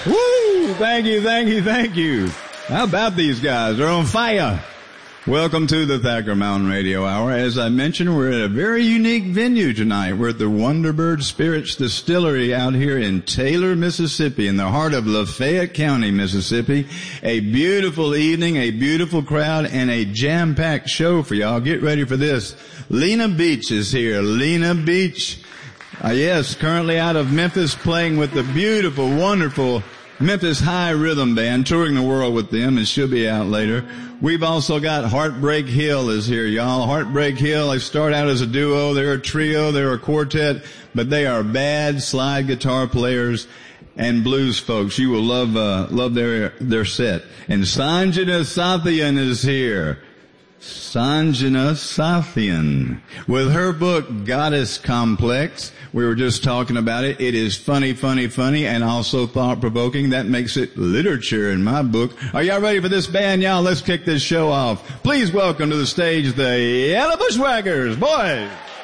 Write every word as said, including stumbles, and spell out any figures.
Woo! Thank you, thank you, thank you. How about these guys? They're on fire. Welcome to the Thacker Mountain Radio Hour. As I mentioned, we're at a very unique venue tonight. We're at the Wonderbird Spirits Distillery out here in Taylor, Mississippi, in the heart of Lafayette County, Mississippi. A beautiful evening, a beautiful crowd, and a jam-packed show for y'all. Get ready for this. Lena Beach is here. Lena Beach. Uh, yes, currently out of Memphis, playing with the beautiful, wonderful Memphis High Rhythm Band, touring the world with them, and she'll be out later. We've also got Heartbreak Hill is here, y'all. Heartbreak Hill, they start out as a duo, they're a trio, they're a quartet, but they are bad slide guitar players and blues folks. You will love, uh, love their, their set. And Sanjana Sathian is here. Sanjana Sathian. With her book, Goddess Complex. We were just talking about it. It is funny, funny, funny, and also thought-provoking. That makes it literature in my book. Are y'all ready for this band, y'all? Let's kick this show off. Please welcome to the stage the Yellow Bushwhackers. Boys!